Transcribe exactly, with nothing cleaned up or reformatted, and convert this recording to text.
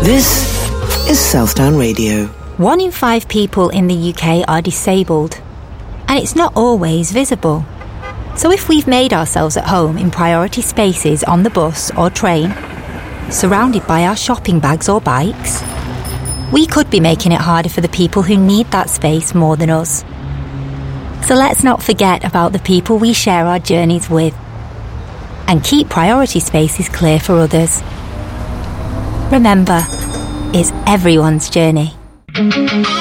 This is Southdown Radio. One in five people in the U K are disabled, and it's not always visible. So if we've made ourselves at home in priority spaces on the bus or train, surrounded by our shopping bags or bikes, we could be making it harder for the people who need that space more than us. So let's not forget about the people we share our journeys with, and keep priority spaces clear for others. Remember, it's everyone's journey.